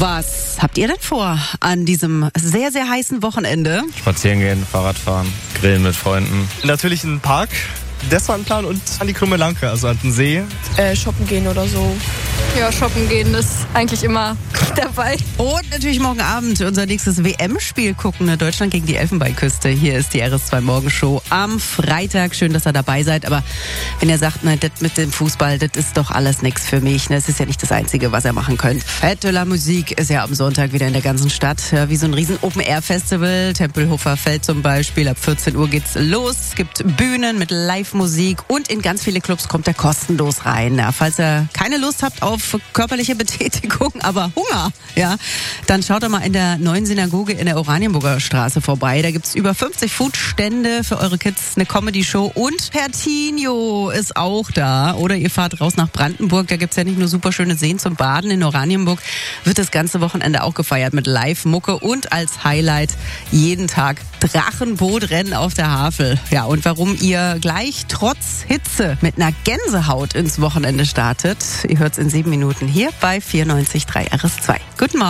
Was habt ihr denn vor an diesem sehr, sehr heißen Wochenende? Spazieren gehen, Fahrrad fahren, grillen mit Freunden. Natürlich in den Park, das war ein Plan, und an die Krumme Lanke, also an den See. Shoppen gehen oder so. Ja, shoppen gehen ist eigentlich immer dabei. Und natürlich morgen Abend unser nächstes WM-Spiel gucken. Ne? Deutschland gegen die Elfenbeinküste. Hier ist die RS2 Morgenshow am Freitag. Schön, dass ihr dabei seid. Aber wenn ihr sagt, das mit dem Fußball, das ist doch alles nichts für mich. Ne? Das ist ja nicht das Einzige, was ihr machen könnt. Fête de la Musique ist ja am Sonntag wieder in der ganzen Stadt. Ja, wie so ein riesen Open-Air-Festival. Tempelhofer Feld zum Beispiel. Ab 14 Uhr geht's los. Es gibt Bühnen mit Live-Musik. Und in ganz viele Clubs kommt er kostenlos rein. Ja, falls ihr keine Lust habt auf körperliche Betätigung, aber Hunger, ja, dann schaut doch mal in der neuen Synagoge in der Oranienburger Straße vorbei. Da gibt's über 50 Foodstände für eure Kids, eine Comedy-Show, und Herr Tinio ist auch da. Oder ihr fahrt raus nach Brandenburg, da gibt's ja nicht nur super schöne Seen zum Baden. In Oranienburg wird das ganze Wochenende auch gefeiert mit Live-Mucke und als Highlight jeden Tag Drachenbootrennen auf der Havel. Ja, und warum ihr gleich trotz Hitze mit einer Gänsehaut ins Wochenende startet, ihr hört's in 7 Minuten hier bei 94.3 RS2. Guten Morgen.